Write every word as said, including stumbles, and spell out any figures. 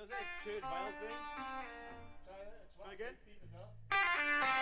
does it? Curd vial thing. Try that. It's Try again. Feet as well.